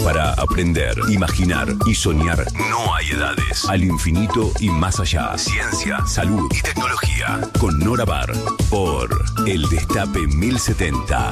Para aprender, imaginar y soñar no hay edades. Al infinito y más allá. Ciencia, salud y tecnología. Con Nora Bar. Por El Destape 1070.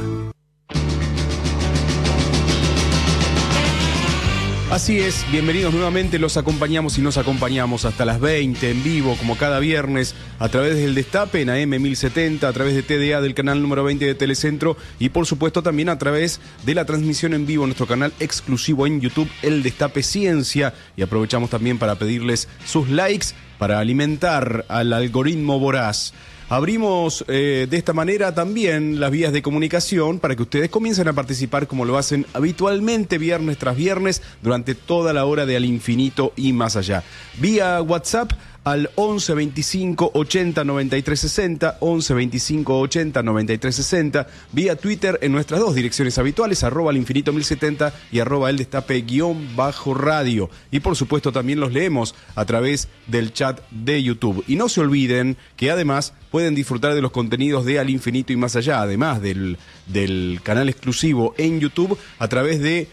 Así es, bienvenidos nuevamente, los acompañamos y nos acompañamos hasta las 20 en vivo, como cada viernes, a través del Destape en AM 1070, a través de TDA del canal número 20 de Telecentro y por supuesto también a través de la transmisión en vivo en nuestro canal exclusivo en YouTube, El Destape Ciencia, y aprovechamos también para pedirles sus likes para alimentar al algoritmo voraz. Abrimos de esta manera también las vías de comunicación para que ustedes comiencen a participar como lo hacen habitualmente viernes tras viernes durante toda la hora de Al Infinito y Más Allá. Vía WhatsApp al 11 25 80 93 60, 11 25 80 93 60, vía Twitter en nuestras dos direcciones habituales, @alinfinito 1070 y @eldestape_radio. Y por supuesto también los leemos a través del chat de YouTube. Y no se olviden que además pueden disfrutar de los contenidos de Al Infinito y Más Allá, además del canal exclusivo en YouTube, a través de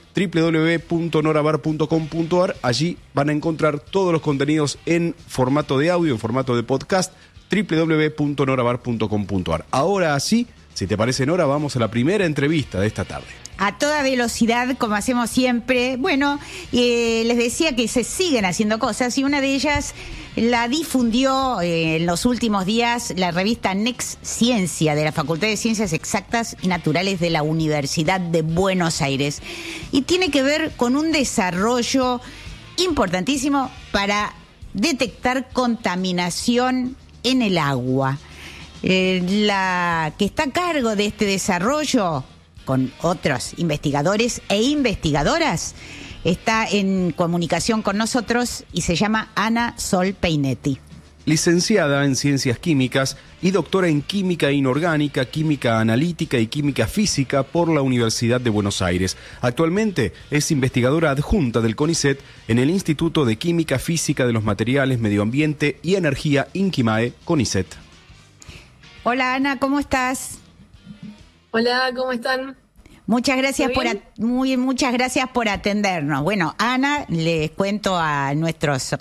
www.norabar.com.ar. Allí van a encontrar todos los contenidos en formato de audio, en formato de podcast, www.norabar.com.ar. Ahora sí, si te parece, Nora, vamos a la primera entrevista de esta tarde. A toda velocidad, como hacemos siempre. Bueno, les decía que se siguen haciendo cosas y una de ellas la difundió en los últimos días la revista Next Ciencia de la Facultad de Ciencias Exactas y Naturales de la Universidad de Buenos Aires. Y tiene que ver con un desarrollo importantísimo para detectar contaminación en el agua. La que está a cargo de este desarrollo, con otros investigadores e investigadoras, está en comunicación con nosotros y se llama Ana Sol Peinetti. Licenciada en Ciencias Químicas y doctora en Química Inorgánica, Química Analítica y Química Física por la Universidad de Buenos Aires. Actualmente es investigadora adjunta del CONICET en el Instituto de Química Física de los Materiales, Medio Ambiente y Energía, INQUIMAE, CONICET. Hola Ana, ¿cómo estás? Hola, ¿cómo están? Muchas gracias muchas gracias por atendernos. Bueno, Ana, les cuento a nuestros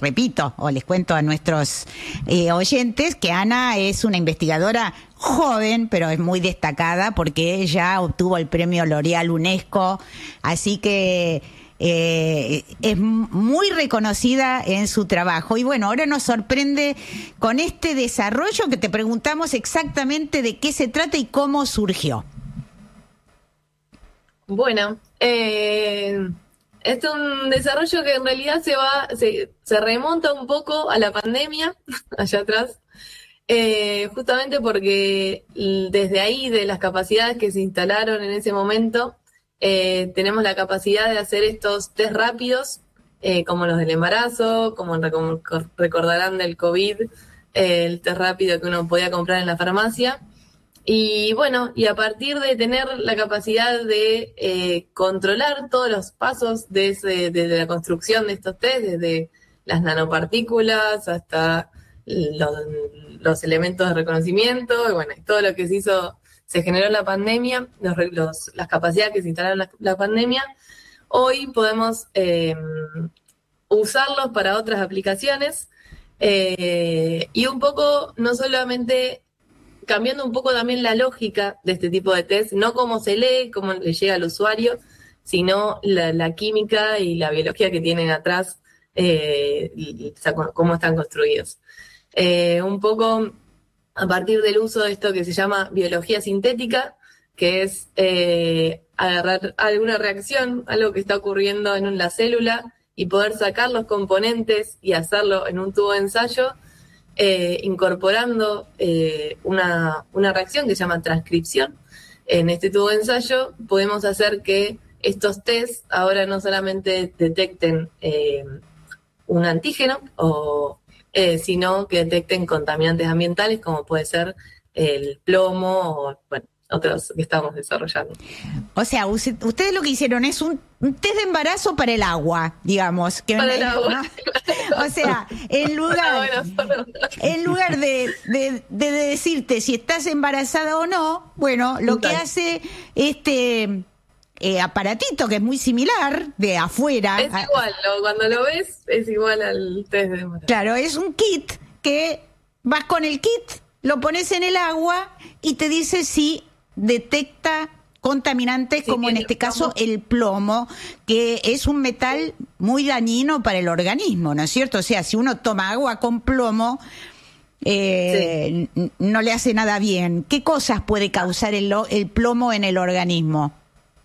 oyentes que Ana es una investigadora joven, pero es muy destacada porque ella obtuvo el premio L'Oréal UNESCO, así que es muy reconocida en su trabajo. Y bueno, ahora nos sorprende con este desarrollo que te preguntamos exactamente de qué se trata y cómo surgió. Bueno, es un desarrollo que en realidad se remonta un poco a la pandemia, allá atrás, justamente porque desde ahí, de las capacidades que se instalaron en ese momento, tenemos la capacidad de hacer estos test rápidos, como los del embarazo, como recordarán del COVID, el test rápido que uno podía comprar en la farmacia. Y bueno, y a partir de tener la capacidad de controlar todos los pasos desde la construcción de estos test, desde las nanopartículas hasta los elementos de reconocimiento, y bueno, todo lo que se generó en la pandemia, las capacidades que se instalaron en la pandemia, hoy podemos usarlos para otras aplicaciones, y un poco, no solamente cambiando un poco también la lógica de este tipo de test, no cómo se lee, cómo le llega al usuario, sino la química y la biología que tienen atrás, cómo están construidos. Un poco a partir del uso de esto que se llama biología sintética, que es agarrar alguna reacción, algo que está ocurriendo en la célula, y poder sacar los componentes y hacerlo en un tubo de ensayo, incorporando una reacción que se llama transcripción. En este tubo de ensayo podemos hacer que estos test ahora no solamente detecten un antígeno, sino que detecten contaminantes ambientales como puede ser el plomo o otros que estamos desarrollando. O sea, ustedes lo que hicieron es un test de embarazo para el agua, digamos. Para el agua. O sea, en lugar de decirte si estás embarazada o no, bueno, lo que hace este aparatito que es muy similar de afuera. Es igual, cuando lo ves es igual al test de hemorragia. Claro, es un kit que vas con el kit, lo pones en el agua y te dice si detecta contaminantes, como en este caso el plomo, que es un metal muy dañino para el organismo, ¿no es cierto? O sea, si uno toma agua con plomo, no le hace nada bien. ¿Qué cosas puede causar el plomo en el organismo?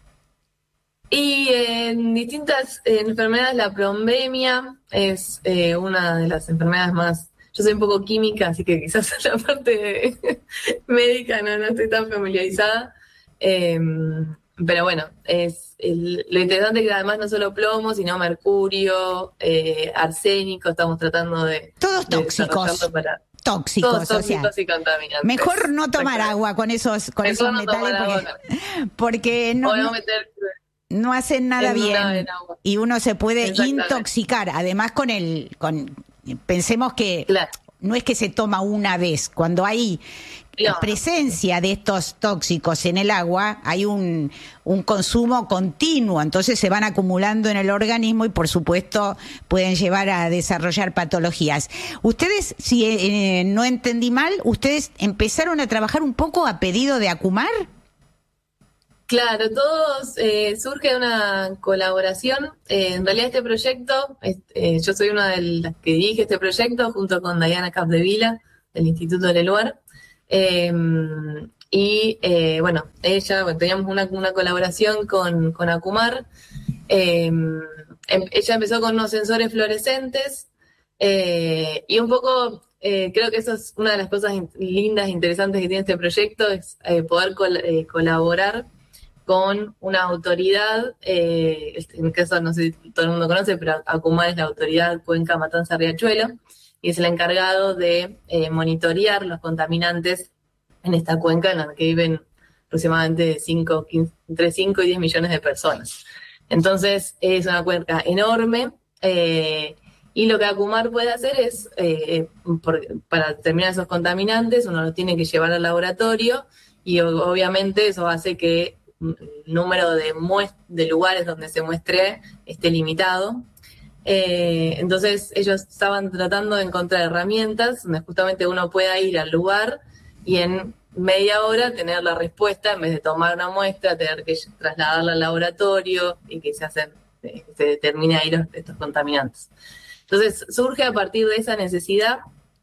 Y en distintas enfermedades, la plombemia es una de las enfermedades más... Yo soy un poco química, así que quizás en la parte médica no estoy tan familiarizada. Pero bueno, lo interesante es que además no solo plomo, sino mercurio, arsénico, estamos tratando de... Todos tóxicos. Tóxicos, todos tóxicos y contaminantes. Mejor no tomar agua con esos metales porque no hacen nada bien y uno se puede intoxicar. Además pensemos que no es que se toma una vez, cuando hay presencia de estos tóxicos en el agua, hay un consumo continuo, entonces se van acumulando en el organismo y por supuesto pueden llevar a desarrollar patologías. Ustedes, si no entendí mal, ustedes empezaron a trabajar un poco a pedido de Acumar. Claro, surge de una colaboración. En realidad este proyecto, yo soy una de las que dirige este proyecto junto con Diana Capdevila del Instituto del Lugar. Teníamos una colaboración con Acumar. Ella empezó con unos sensores fluorescentes y un poco creo que eso es una de las cosas lindas, interesantes que tiene este proyecto, es poder colaborar con una autoridad, en el caso no sé si todo el mundo conoce, pero Acumar es la autoridad Cuenca Matanza Riachuelo, y es el encargado de monitorear los contaminantes en esta cuenca en la que viven aproximadamente entre 5 y 10 millones de personas. Entonces es una cuenca enorme, y lo que Acumar puede hacer es, para determinar esos contaminantes, uno los tiene que llevar al laboratorio, y obviamente eso hace que el número de lugares donde se muestre esté limitado. Entonces ellos estaban tratando de encontrar herramientas donde justamente uno pueda ir al lugar y en media hora tener la respuesta, en vez de tomar una muestra, tener que trasladarla al laboratorio y que se determine ahí estos contaminantes. Entonces surge a partir de esa necesidad,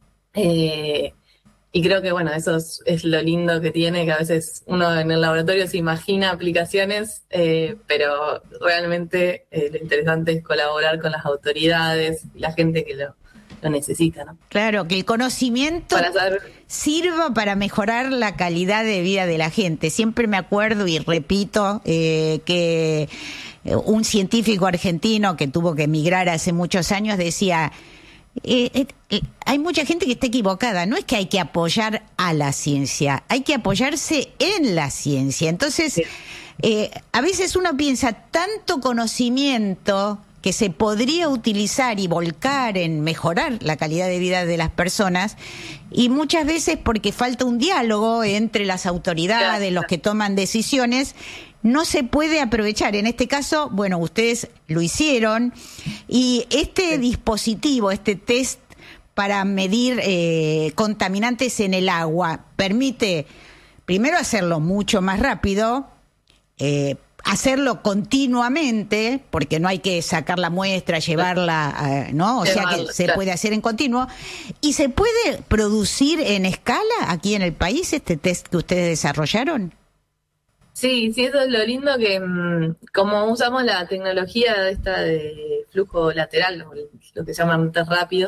y creo que bueno, eso es lo lindo que tiene, que a veces uno en el laboratorio se imagina aplicaciones, pero realmente lo interesante es colaborar con las autoridades y la gente que lo necesita, ¿no? Claro, que el conocimiento sirva para mejorar la calidad de vida de la gente. Siempre me acuerdo y repito que un científico argentino que tuvo que emigrar hace muchos años decía... hay mucha gente que está equivocada. No es que hay que apoyar a la ciencia, hay que apoyarse en la ciencia. Entonces, a veces uno piensa tanto conocimiento que se podría utilizar y volcar en mejorar la calidad de vida de las personas, y muchas veces porque falta un diálogo entre las autoridades, los que toman decisiones, no se puede aprovechar. En este caso, bueno, ustedes lo hicieron, y este dispositivo, este test para medir contaminantes en el agua, permite primero hacerlo mucho más rápido, hacerlo continuamente, porque no hay que sacar la muestra, llevarla, ¿no? O sea que se puede hacer en continuo. ¿Y se puede producir en escala aquí en el país este test que ustedes desarrollaron? Sí, eso es lo lindo, que como usamos la tecnología de flujo lateral, lo que se llaman test rápidos,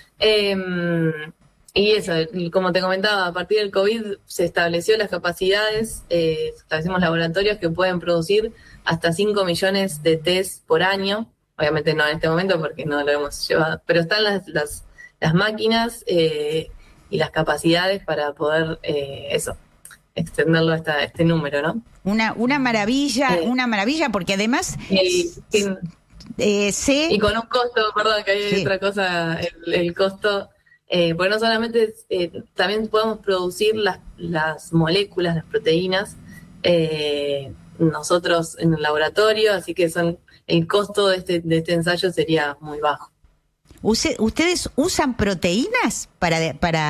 y eso, como te comentaba, a partir del COVID se estableció las capacidades, establecimos laboratorios que pueden producir hasta 5 millones de test por año, obviamente no en este momento porque no lo hemos llevado, pero están las máquinas y las capacidades para poder extenderlo hasta este número, ¿no? Una maravilla, porque además y con un costo, perdón, que hay otra cosa, el costo, porque no solamente también podemos producir las moléculas, las proteínas, nosotros en el laboratorio, así que el costo de este ensayo sería muy bajo. ¿Ustedes usan proteínas para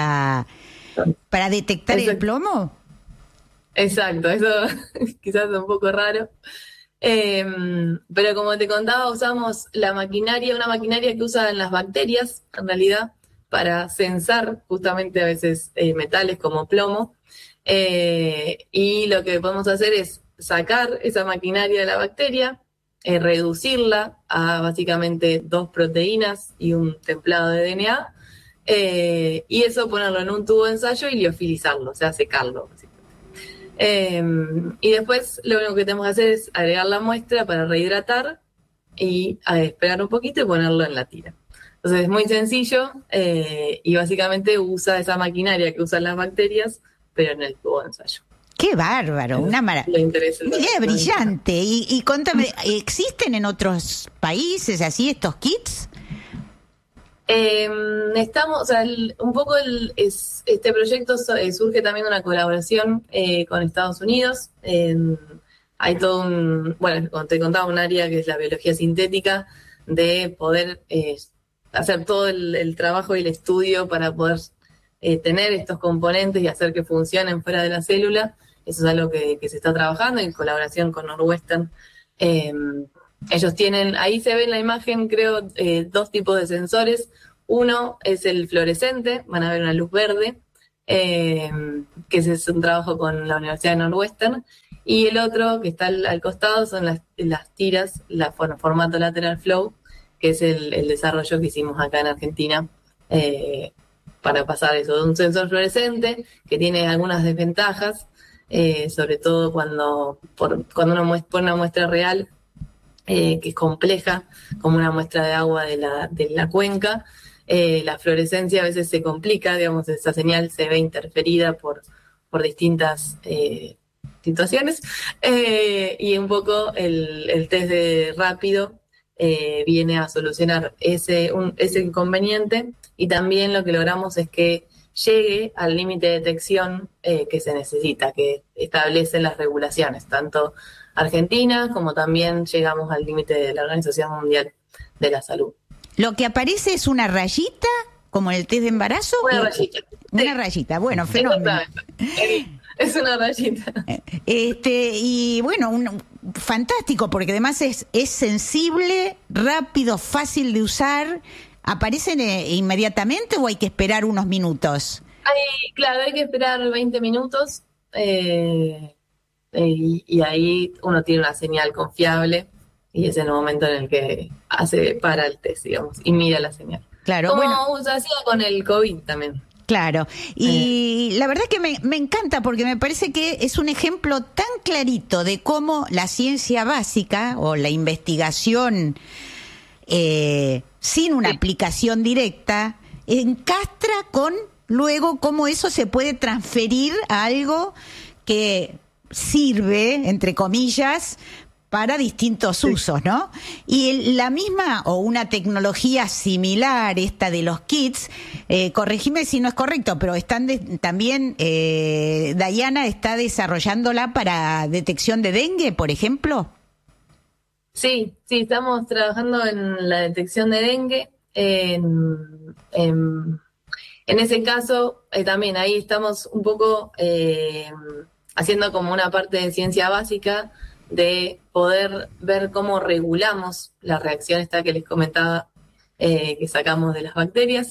detectar el plomo? Exacto, eso quizás es un poco raro. Pero como te contaba, usamos una maquinaria que usan las bacterias, en realidad, para censar justamente a veces metales como plomo. Y lo que podemos hacer es sacar esa maquinaria de la bacteria, reducirla a básicamente 2 proteínas y un templado de DNA, y eso ponerlo en un tubo de ensayo y liofilizarlo, o sea, secarlo. Y después lo único que tenemos que hacer es agregar la muestra para rehidratar y esperar un poquito y ponerlo en la tira. Entonces es muy sencillo y básicamente usa esa maquinaria que usan las bacterias, pero en el tubo de ensayo. ¡Qué bárbaro! Una idea brillante. Y contame, ¿existen en otros países así estos kits? Un poco este proyecto surge también de una colaboración con Estados Unidos. Hay todo como te contaba, un área que es la biología sintética, de poder hacer todo el trabajo y el estudio para poder tener estos componentes y hacer que funcionen fuera de la célula. Eso es algo que se está trabajando en colaboración con Northwestern. Ellos tienen, ahí se ve en la imagen, creo, 2 tipos de sensores. Uno es el fluorescente, van a ver una luz verde, que ese es un trabajo con la Universidad de Northwestern. Y el otro, que está al costado, son las tiras, formato lateral flow, que es el desarrollo que hicimos acá en Argentina, para pasar eso de un sensor fluorescente, que tiene algunas desventajas, sobre todo cuando uno pone una muestra real, que es compleja, como una muestra de agua de la cuenca. La fluorescencia a veces se complica, digamos, esa señal se ve interferida por distintas situaciones, y un poco el test de rápido viene a solucionar ese inconveniente, y también lo que logramos es que llegue al límite de detección que se necesita, que establecen las regulaciones, tanto argentinas como también llegamos al límite de la Organización Mundial de la Salud. ¿Lo que aparece es una rayita, como en el test de embarazo? Una rayita. Una rayita, bueno, fenómeno. Es una rayita. Y bueno, fantástico, porque además es sensible, rápido, fácil de usar. ¿Aparecen inmediatamente o hay que esperar unos minutos? Claro, hay que esperar 20 minutos y ahí uno tiene una señal confiable y es el momento en el que para el test, digamos, y mira la señal. Claro, como se hacía con el COVID también. Claro, y la verdad que me encanta porque me parece que es un ejemplo tan clarito de cómo la ciencia básica o la investigación sin una aplicación directa encastra con luego cómo eso se puede transferir a algo que sirve, entre comillas, para distintos usos, ¿no? Y la misma o una tecnología similar, esta de los kits, corregime si no es correcto, pero también Diana está desarrollándola para detección de dengue, por ejemplo. Sí, estamos trabajando en la detección de dengue. En ese caso, también ahí estamos un poco haciendo como una parte de ciencia básica, de poder ver cómo regulamos la reacción esta que les comentaba, que sacamos de las bacterias,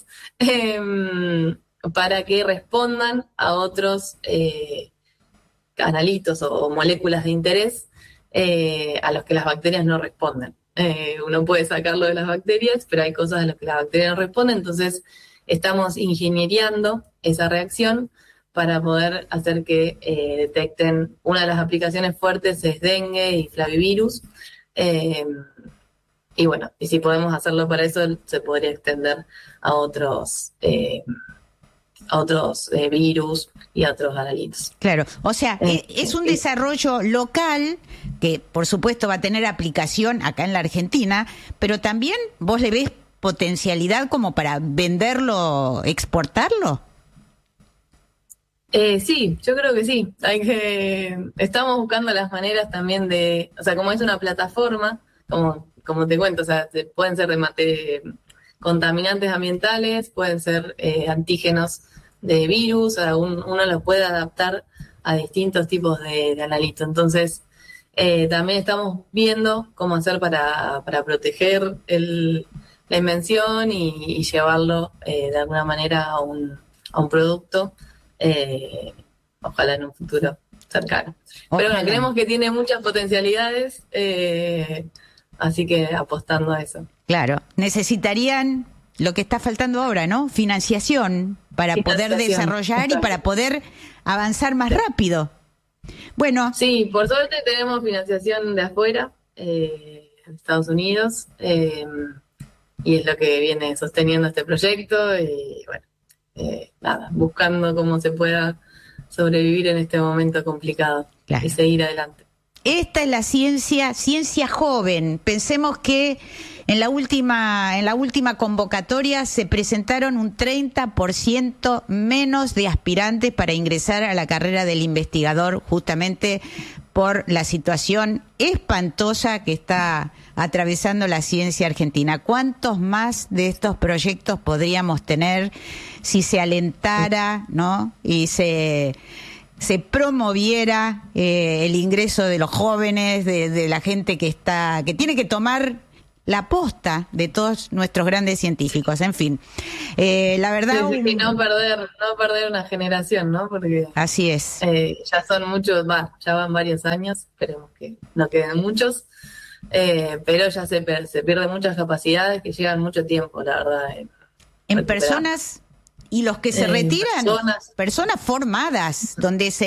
para que respondan a otros canalitos o moléculas de interés a los que las bacterias no responden. Uno puede sacarlo de las bacterias, pero hay cosas a las que las bacterias no responden, entonces estamos ingenieriando esa reacción para poder hacer que detecten. Una de las aplicaciones fuertes es dengue y flavivirus. Y bueno, y si podemos hacerlo para eso, se podría extender a otros virus y a otros analitos. Claro, o sea, es un desarrollo local que por supuesto va a tener aplicación acá en la Argentina, pero también vos le ves potencialidad como para venderlo, exportarlo. Sí, yo creo que sí. Estamos buscando las maneras también o sea, como es una plataforma, como te cuento, o sea, pueden ser contaminantes ambientales, pueden ser antígenos de virus, o sea, uno los puede adaptar a distintos tipos de analito. Entonces, también estamos viendo cómo hacer para proteger la invención y llevarlo de alguna manera a un producto, ojalá en un futuro cercano. Pero bueno, creemos que tiene muchas potencialidades, así que apostando a eso. Claro, necesitarían lo que está faltando ahora, ¿no? Financiación para poder desarrollar y para poder avanzar más rápido. Bueno. Sí, por suerte tenemos financiación de afuera, en Estados Unidos, y es lo que viene sosteniendo este proyecto y bueno, nada, buscando cómo se pueda sobrevivir en este momento complicado, claro, y seguir adelante. Esta es la ciencia joven. Pensemos que en la última convocatoria se presentaron un 30% menos de aspirantes para ingresar a la carrera del investigador, justamente por la situación espantosa que está atravesando la ciencia argentina. ¿Cuántos más de estos proyectos podríamos tener si se alentara, ¿no? Y se promoviera el ingreso de los jóvenes, de la gente que tiene que tomar la posta de todos nuestros grandes científicos? En fin, la verdad... Sí, no perder una generación, ¿no? Porque así es. Ya son muchos, ya van varios años, esperemos que no queden muchos, pero ya se pierden muchas capacidades que llevan mucho tiempo, la verdad. En personas... Y los que se retiran, personas formadas, donde se